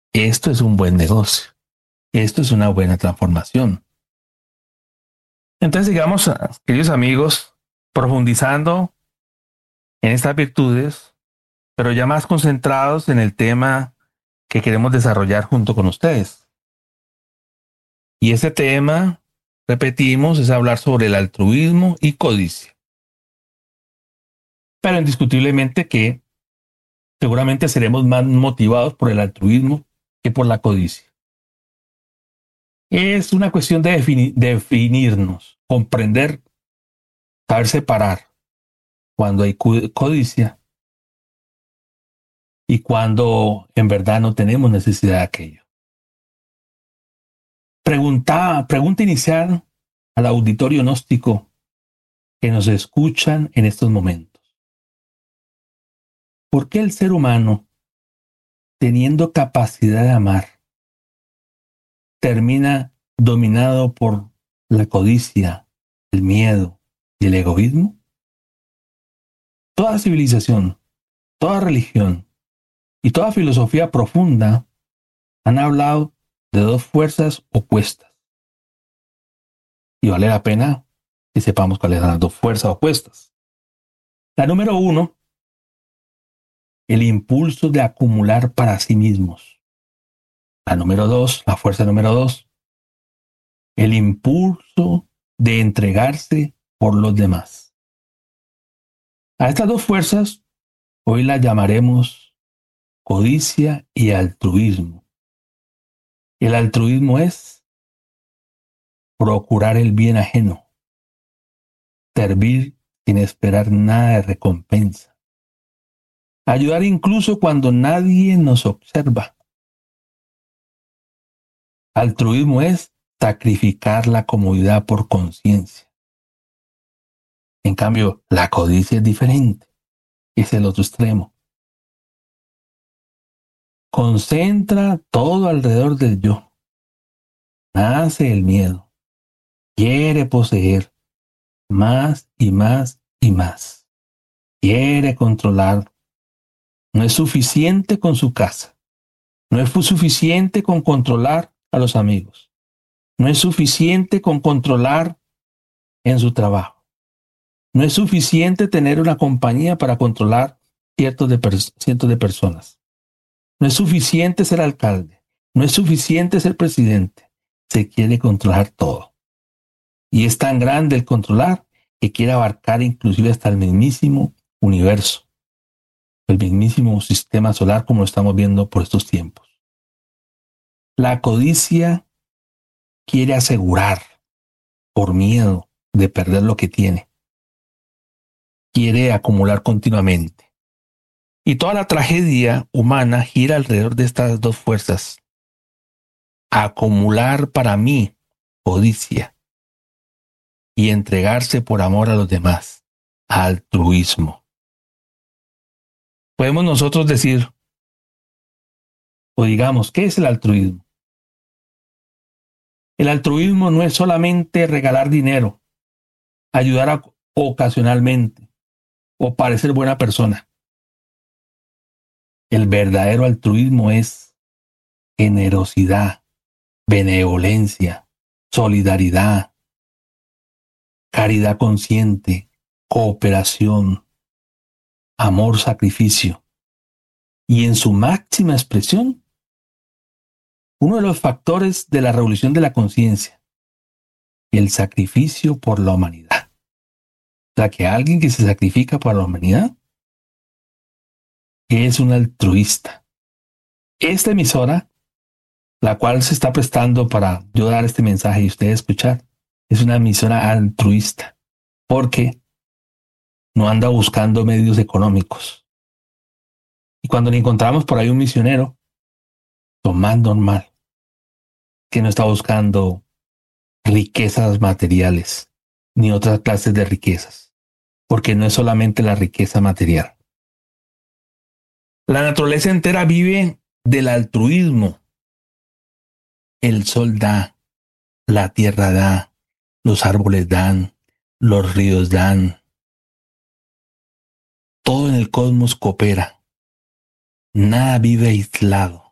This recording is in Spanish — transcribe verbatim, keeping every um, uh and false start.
Esto es un buen negocio. Esto es una buena transformación. Entonces, digamos, queridos amigos, profundizando en estas virtudes, pero ya más concentrados en el tema que queremos desarrollar junto con ustedes. Y ese tema, repetimos, es hablar sobre el altruismo y codicia. Pero indiscutiblemente que seguramente seremos más motivados por el altruismo que por la codicia. Es una cuestión de defini- definirnos, comprender, saber separar cuando hay codicia y cuando en verdad no tenemos necesidad de aquello. Pregunta, pregunta inicial al auditorio gnóstico que nos escuchan en estos momentos. ¿Por qué el ser humano, teniendo capacidad de amar, termina dominado por la codicia, el miedo y el egoísmo? Toda civilización, toda religión y toda filosofía profunda han hablado de dos fuerzas opuestas. Y vale la pena que sepamos cuáles son las dos fuerzas opuestas. La número uno, el impulso de acumular para sí mismos. La número dos, la fuerza número dos, el impulso de entregarse por los demás. A estas dos fuerzas hoy las llamaremos codicia y altruismo. El altruismo es procurar el bien ajeno, servir sin esperar nada de recompensa, ayudar incluso cuando nadie nos observa. Altruismo es sacrificar la comodidad por conciencia. En cambio, la codicia es diferente, es el otro extremo. Concentra todo alrededor del yo. Nace el miedo. Quiere poseer más y más y más. Quiere controlar. No es suficiente con su casa. No es suficiente con controlar a los amigos. No es suficiente con controlar en su trabajo. No es suficiente tener una compañía para controlar cientos de, cientos de personas. No es suficiente ser alcalde. No es suficiente ser presidente. Se quiere controlar todo. Y es tan grande el controlar que quiere abarcar inclusive hasta el mismísimo universo, el mismísimo sistema solar como lo estamos viendo por estos tiempos. La codicia quiere asegurar por miedo de perder lo que tiene. Quiere acumular continuamente. Y toda la tragedia humana gira alrededor de estas dos fuerzas. Acumular para mí, codicia, y entregarse por amor a los demás, altruismo. Podemos nosotros decir, o digamos, ¿qué es el altruismo? El altruismo no es solamente regalar dinero, ayudar a, ocasionalmente o parecer buena persona. El verdadero altruismo es generosidad, benevolencia, solidaridad, caridad consciente, cooperación, amor, sacrificio. Y en su máxima expresión, uno de los factores de la revolución de la conciencia, el sacrificio por la humanidad. O sea, que alguien que se sacrifica por la humanidad es un altruista. Esta emisora, la cual se está prestando para yo dar este mensaje y ustedes escuchar, es una emisora altruista, porque no anda buscando medios económicos. Y cuando le encontramos por ahí un misionero, lo más normal, que no está buscando riquezas materiales, ni otras clases de riquezas, porque no es solamente la riqueza material. La naturaleza entera vive del altruismo. El sol da, la tierra da, los árboles dan, los ríos dan. Todo en el cosmos coopera. Nada vive aislado.